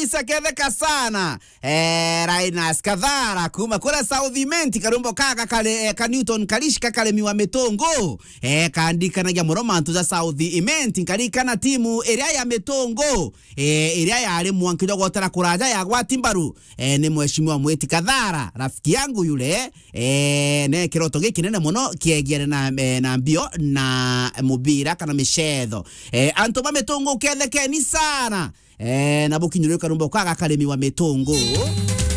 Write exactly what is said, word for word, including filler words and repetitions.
kabisa ketheka sana eh Rainas Kadhara kuma kula Southiment karumbo kaka kale eh, ka Newton kalishika kale miwa metongo eh kaandika na jamoro mantu za Southiment kalika na timu area ya metongo eh area ya ale mwankiro gotara kuraja ya gwatimbaru eh ni mheshimiwa Mweti Kadhara rafiki yangu yule eh ne kiroto giki nene muno kiegiere na eh, na mbio na mubira kana mishetho eh anto ba metongo ketheke ni sana eh na bukinyuruka rumbo kwa kalemi wa metongo